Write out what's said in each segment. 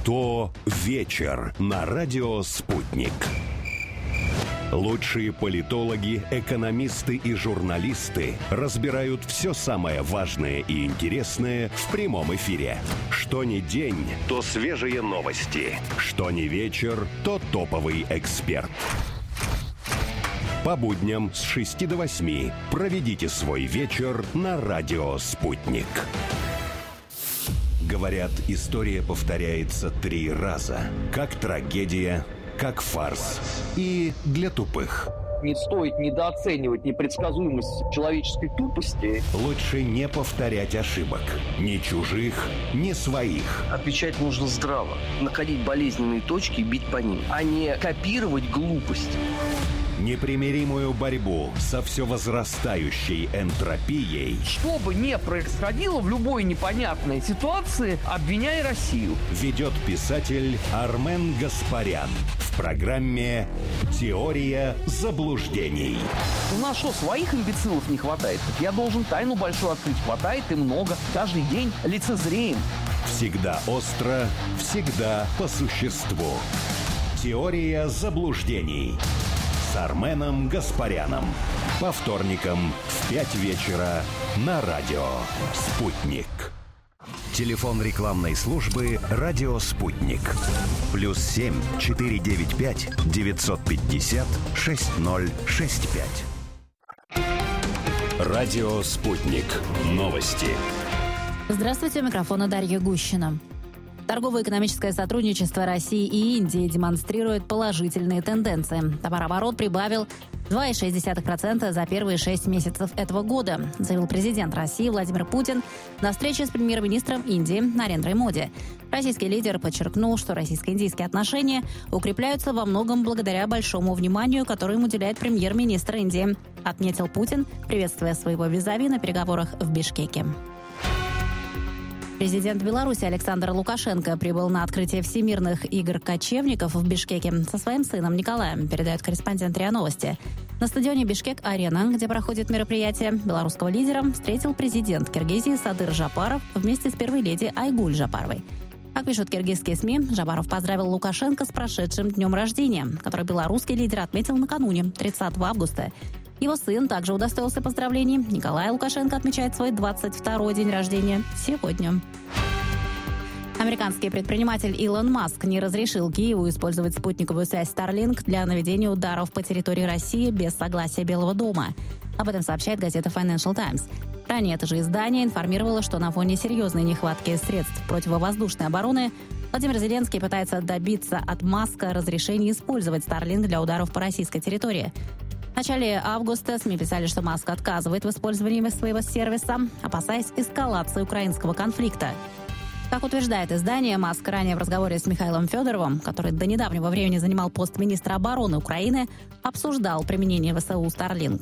«Кто вечер» на радио «Спутник». Лучшие политологи, экономисты и журналисты разбирают все самое важное и интересное в прямом эфире. Что ни день, то свежие новости. Что ни вечер, то топовый эксперт. По будням с 6 до 8 проведите свой вечер на радио «Спутник». Говорят, история повторяется 3 раза. Как трагедия, как фарс и для тупых. Не стоит недооценивать непредсказуемость человеческой тупости. Лучше не повторять ошибок. Ни чужих, ни своих. Отвечать нужно здраво. Находить болезненные точки и бить по ним, а не копировать глупости. Непримиримую борьбу со все возрастающей энтропией. Что бы ни происходило в любой непонятной ситуации, обвиняй Россию. Ведет писатель Армен Гаспарян в программе «Теория заблуждений». У нас что, своих имбецилов не хватает? Я должен тайну большую открыть. Хватает и много. Каждый день лицезреем. Всегда остро, всегда по существу. «Теория заблуждений» с Арменом Гаспаряном. По вторникам в 5 вечера на радио «Спутник». Телефон рекламной службы «Радио Спутник». +7 495 950 6065. Радио «Спутник». Новости. Здравствуйте, у микрофона Дарья Гущина. Торгово-экономическое сотрудничество России и Индии демонстрирует положительные тенденции. Товарооборот прибавил 2,6% за первые 6 месяцев этого года, заявил президент России Владимир Путин на встрече с премьер-министром Индии Нарендрой Моди. Российский лидер подчеркнул, что российско-индийские отношения укрепляются во многом благодаря большому вниманию, которое им уделяет премьер-министр Индии, отметил Путин, приветствуя своего визави на переговорах в Бишкеке. Президент Беларуси Александр Лукашенко прибыл на открытие Всемирных игр кочевников в Бишкеке со своим сыном Николаем, передает корреспондент РИА Новости. На стадионе Бишкек-Арена, где проходит мероприятие, белорусского лидера встретил президент Киргизии Садыр Жапаров вместе с первой леди Айгуль Жапаровой. Как пишут киргизские СМИ, Жапаров поздравил Лукашенко с прошедшим днем рождения, который белорусский лидер отметил накануне, 30 августа. Его сын также удостоился поздравлений. Николай Лукашенко отмечает свой 22-й день рождения сегодня. Американский предприниматель Илон Маск не разрешил Киеву использовать спутниковую связь Starlink для наведения ударов по территории России без согласия Белого дома. Об этом сообщает газета Financial Times. Ранее это же издание информировало, что на фоне серьезной нехватки средств противовоздушной обороны Владимир Зеленский пытается добиться от Маска разрешения использовать Starlink для ударов по российской территории. В начале августа СМИ писали, что Маск отказывает в использовании своего сервиса, опасаясь эскалации украинского конфликта. Как утверждает издание, Маск ранее в разговоре с Михаилом Федоровым, который до недавнего времени занимал пост министра обороны Украины, обсуждал применение ВСУ Starlink.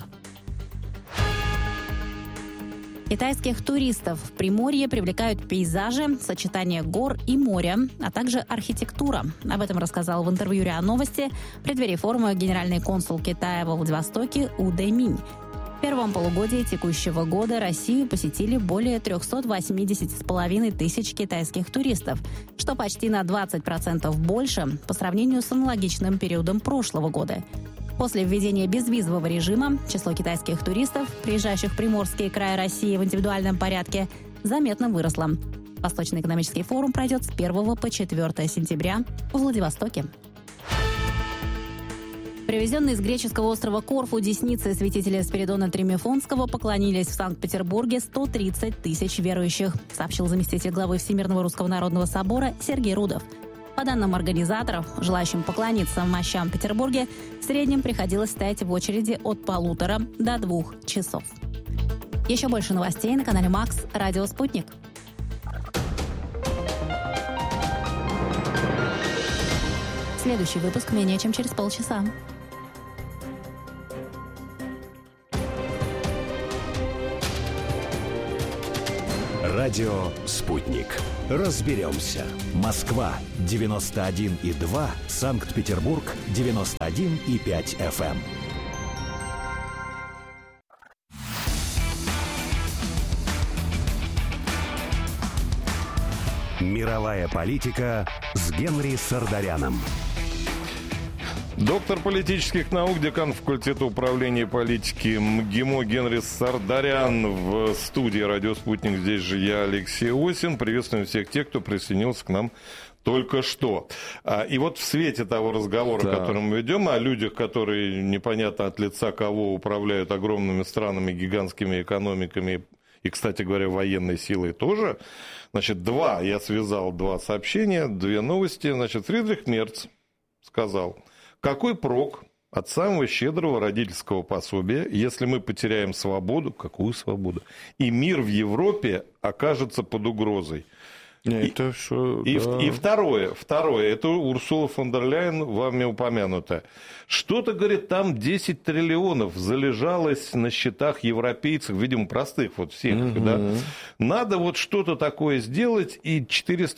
Китайских туристов в Приморье привлекают пейзажи, сочетание гор и моря, а также архитектура. Об этом рассказал в интервью РИА Новости в преддверии форума генеральный консул Китая во Владивостоке У Дэйминь. В первом полугодии текущего года Россию посетили более 380,5 тысяч китайских туристов, что почти на 20% больше по сравнению с аналогичным периодом прошлого года. После введения безвизового режима число китайских туристов, приезжающих в приморские края России в индивидуальном порядке, заметно выросло. Восточный экономический форум пройдет с 1 по 4 сентября в Владивостоке. Привезенные с греческого острова Корфу десницы святителя Спиридона Тримифонского поклонились в Санкт-Петербурге 130 тысяч верующих, сообщил заместитель главы Всемирного Русского Народного Собора Сергей Рудов. По данным организаторов, желающим поклониться мощам в Петербурге в среднем приходилось стоять в очереди от 1,5 до 2 часов. Еще больше новостей на канале Макс, Радио Спутник. Следующий выпуск менее чем через полчаса. Радио «Спутник». Разберемся. Москва 91,2, Санкт-Петербург 91,5 FM. Мировая политика с Генри Сардаряном. Доктор политических наук, декан факультета управления и политики МГИМО Генри Сардарян в студии «Радио Спутник». Здесь же я, Алексей Осин. Приветствуем всех тех, кто присоединился к нам только что. И вот в свете того разговора, который мы ведем, о людях, которые непонятно от лица кого управляют огромными странами, гигантскими экономиками и, кстати говоря, военной силой тоже, значит, я связал два сообщения, две новости. Значит, Фридрих Мерц сказал: какой прок от самого щедрого родительского пособия, если мы потеряем свободу, какую свободу, и мир в Европе окажется под угрозой? И второе, это Урсула фон дер Ляйен, вами упомянутая. Что-то, говорит, там 10 триллионов залежалось на счетах европейцев, видимо, простых вот всех, да? Надо вот что-то такое сделать, и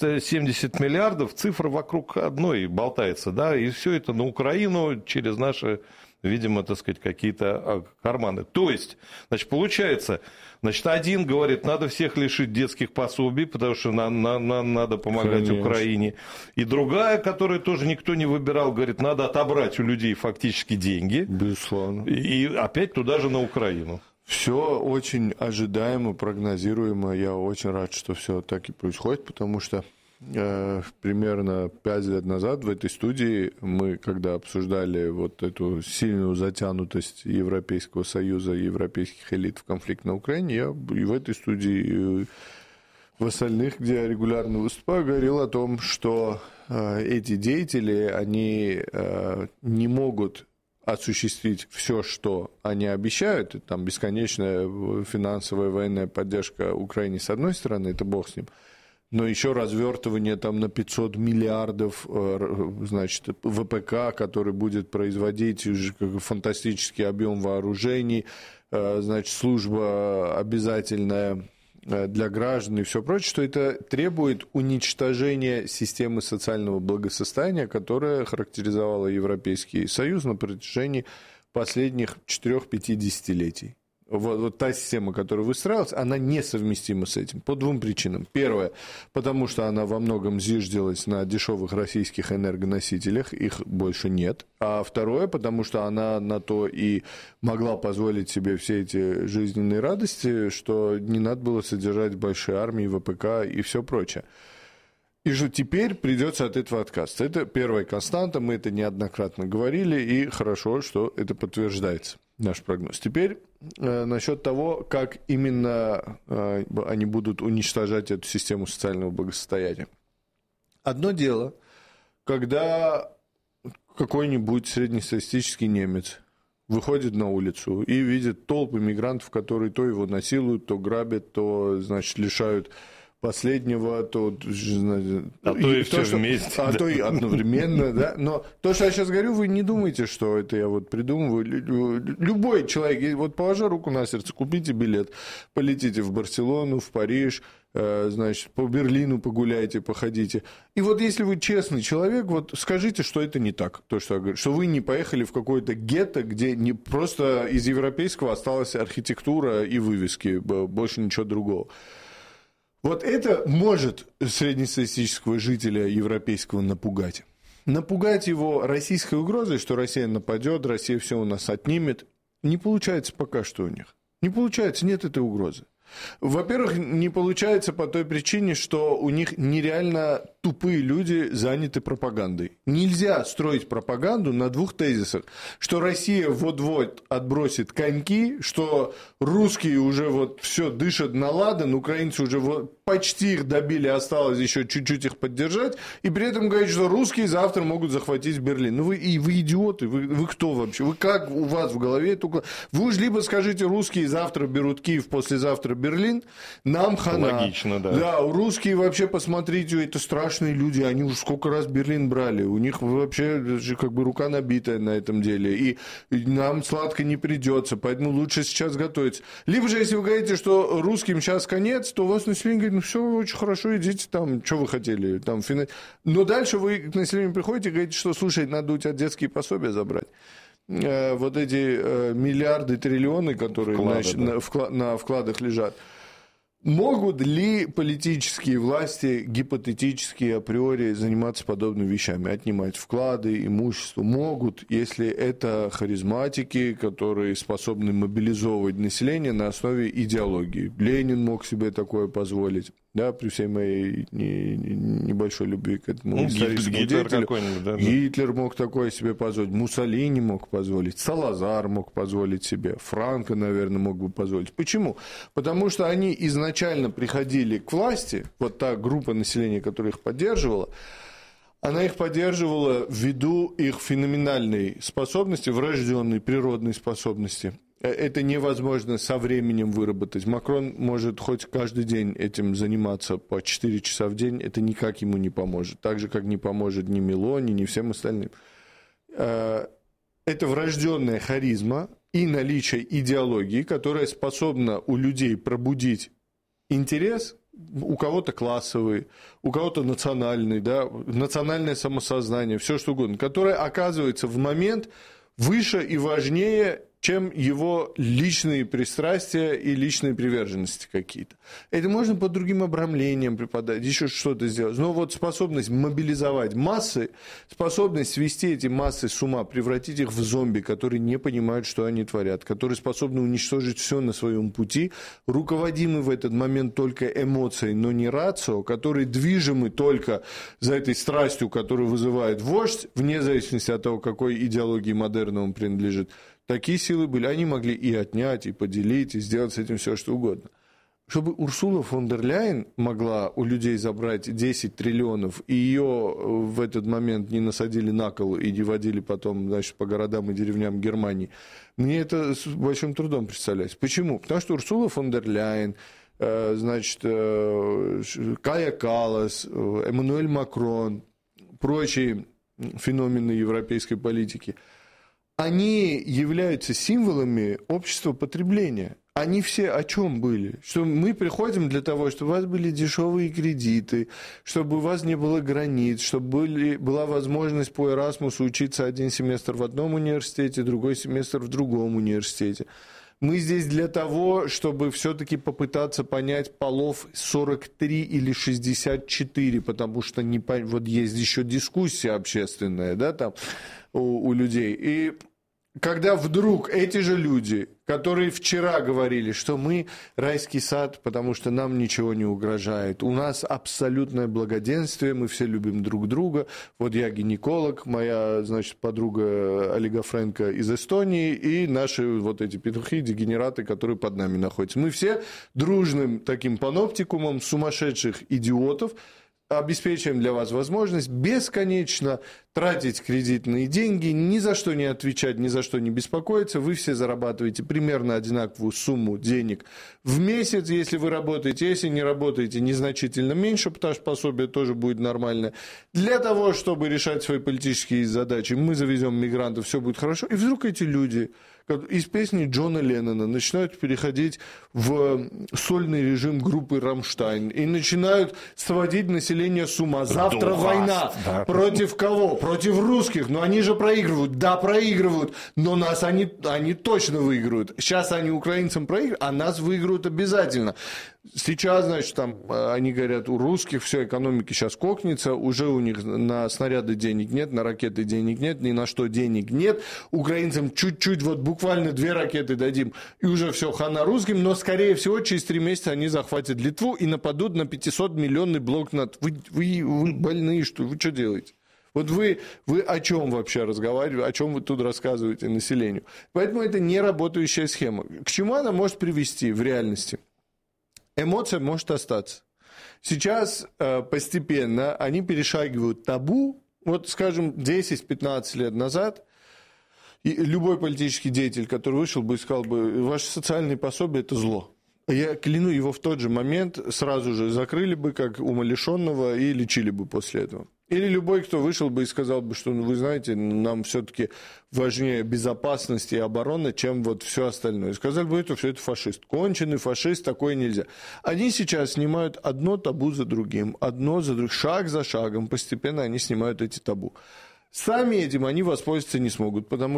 470 миллиардов, цифра вокруг одной болтается, да, и все это на Украину через наши, видимо, так сказать, какие-то карманы. То есть, значит, получается, один говорит, надо всех лишить детских пособий, потому что надо помогать Украине. И другая, которую тоже никто не выбирал, говорит, надо отобрать у людей фактически деньги. Безусловно. И опять туда же на Украину. Все очень ожидаемо, прогнозируемо. Я очень рад, что все так и происходит, потому что примерно 5 лет назад в этой студии мы, когда обсуждали вот эту сильную затянутость Европейского Союза и европейских элит в конфликт на Украине, я и в этой студии, и в остальных, где я регулярно выступаю, говорил о том, что эти деятели, они не могут осуществить все, что они обещают. Там бесконечная финансовая военная поддержка Украине с одной стороны, это бог с ним, но еще развертывание там на 500 миллиардов, значит, ВПК, который будет производить фантастический объем вооружений, значит, служба обязательная для граждан и все прочее, что это требует уничтожения системы социального благосостояния, которая характеризовала Европейский Союз на протяжении последних 4-5 десятилетий. Вот та система, которая выстраивалась, она несовместима с этим по двум причинам. Первое, потому что она во многом зиждилась на дешевых российских энергоносителях, их больше нет. А второе, потому что она на то и могла позволить себе все эти жизненные радости, что не надо было содержать большие армии, ВПК и все прочее. И же теперь придется от этого отказаться. Это первая константа, мы это неоднократно говорили, и хорошо, что это подтверждается, наш прогноз. Теперь насчет того, как именно они будут уничтожать эту систему социального благосостояния. Одно дело, когда какой-нибудь среднестатистический немец выходит на улицу и видит толпы мигрантов, которые то его насилуют, то грабят, то, значит, лишают последнего, то и все вместе. То и одновременно, да. Но то, что я сейчас говорю, вы не думайте, что это я вот придумываю. Любой человек, вот положа руку на сердце, купите билет, полетите в Барселону, в Париж, значит, по Берлину погуляйте, походите. И вот если вы честный человек, вот скажите, что это не так, то, что я говорю, что вы не поехали в какое-то гетто, где не просто из европейского осталась архитектура и вывески, больше ничего другого. Вот это может среднестатистического жителя европейского напугать. Напугать его российской угрозой, что Россия нападет, Россия все у нас отнимет, не получается пока что у них. Не получается, нет этой угрозы. Во-первых, не получается по той причине, что у них нереально тупые люди заняты пропагандой. Нельзя строить пропаганду на двух тезисах, что Россия вот-вот отбросит коньки, что русские уже вот все дышат на ладан, украинцы уже вот почти их добили, осталось еще чуть-чуть их поддержать, и при этом говорить, что русские завтра могут захватить Берлин. Ну вы идиоты, вы кто вообще? Вы как у вас в голове это? Вы уж либо скажите, русские завтра берут Киев, послезавтра Берлин, нам хана. Логично, да. Да, русские вообще, посмотрите, это страшные люди, они уж сколько раз Берлин брали, у них вообще как бы рука набитая на этом деле, и нам сладко не придется, поэтому лучше сейчас готовиться. Либо же, если вы говорите, что русским сейчас конец, то у вас население говорит, ну все, очень хорошо, идите там, что вы хотели, там, но дальше вы к населению приходите и говорите, что, слушай, надо у тебя детские пособия забрать. Вот эти миллиарды, триллионы, которые на вкладах лежат. Могут ли политические власти гипотетически априори заниматься подобными вещами, отнимать вклады, имущество? Могут, если это харизматики, которые способны мобилизовывать население на основе идеологии. Ленин мог себе такое позволить, да, при всей моей небольшой любви к этому историческому деятелю. Да. Гитлер мог такое себе позволить, Муссолини мог позволить, Салазар мог позволить себе, Франко, наверное, мог бы позволить. Почему? Потому что они изначально приходили к власти, вот та группа населения, которая их поддерживала, она их поддерживала ввиду их феноменальной способности, врожденной природной способности. Это невозможно со временем выработать. Макрон может хоть каждый день этим заниматься по 4 часа в день, это никак ему не поможет. Так же, как не поможет ни Мелони, ни всем остальным. Это врожденная харизма и наличие идеологии, которая способна у людей пробудить интерес, у кого-то классовый, у кого-то национальный, да, национальное самосознание, все что угодно, которое оказывается в момент выше и важнее, чем его личные пристрастия и личные приверженности какие-то. Это можно под другим обрамлением преподать, еще что-то сделать. Но вот способность мобилизовать массы, способность свести эти массы с ума, превратить их в зомби, которые не понимают, что они творят, которые способны уничтожить все на своем пути, руководимы в этот момент только эмоцией, но не рацио, которые движимы только за этой страстью, которую вызывает вождь, вне зависимости от того, какой идеологии модерна он принадлежит. Такие силы были, они могли и отнять, и поделить, и сделать с этим все, что угодно. Чтобы Урсула фон дер Ляйен могла у людей забрать 10 триллионов, и ее в этот момент не насадили на кол и не водили потом, значит, по городам и деревням Германии, мне это с большим трудом представляется. Почему? Потому что Урсула фон дер Ляйен, значит, Кая Каллас, Эммануэль Макрон, прочие феномены европейской политики – они являются символами общества потребления. Они все о чем были? Что мы приходим для того, чтобы у вас были дешевые кредиты, чтобы у вас не было границ, чтобы была возможность по Эрасмусу учиться один семестр в одном университете, другой семестр в другом университете. Мы здесь для того, чтобы все-таки попытаться понять полов 43 или 64, потому что вот есть еще дискуссия общественная, да, там у людей. И когда вдруг эти же люди, которые вчера говорили, что мы райский сад, потому что нам ничего не угрожает, у нас абсолютное благоденствие, мы все любим друг друга, вот я гинеколог, моя, значит, подруга олигофренка из Эстонии и наши вот эти петухи, дегенераты, которые под нами находятся. Мы все дружным таким паноптикумом сумасшедших идиотов обеспечиваем для вас возможность бесконечно тратить кредитные деньги, ни за что не отвечать, ни за что не беспокоиться. Вы все зарабатываете примерно одинаковую сумму денег в месяц, если вы работаете. Если не работаете, незначительно меньше, потому что пособие тоже будет нормальное. Для того, чтобы решать свои политические задачи, мы завезем мигрантов, все будет хорошо. И вдруг эти люди из песни Джона Леннона начинают переходить в сольный режим группы «Рамштайн» и начинают сводить население с ума. Завтра война. Да. Против кого? Против русских. Но они же проигрывают. Да, проигрывают. Но нас они точно выиграют. Сейчас они украинцам проигрывают, а нас выиграют обязательно. Сейчас, значит, там они говорят, у русских все, экономики сейчас кокнется, уже у них на снаряды денег нет, на ракеты денег нет, ни на что денег нет. Украинцам чуть-чуть, вот буквально 2 ракеты дадим, и уже все, хана русским, но, скорее всего, через 3 месяца они захватят Литву и нападут на 500-миллионный блок НАТО. Вы больные, что? Вы что делаете? Вот вы о чем вообще разговариваете, о чем вы тут рассказываете населению? Поэтому это не работающая схема. К чему она может привести в реальности? Эмоция может остаться. Сейчас постепенно они перешагивают табу. Вот, скажем, 10-15 лет назад любой политический деятель, который вышел бы и сказал бы, ваши социальные пособия – это зло. Я кляну, его в тот же момент сразу же закрыли бы как умалишенного и лечили бы после этого. Или любой, кто вышел бы и сказал бы, что, вы знаете, нам все-таки важнее безопасность и оборона, чем вот все остальное. И сказали бы, это все это фашист. Конченый фашист, такое нельзя. Они сейчас снимают одно табу за другим, шаг за шагом, постепенно они снимают эти табу. Сами этим они воспользоваться не смогут, потому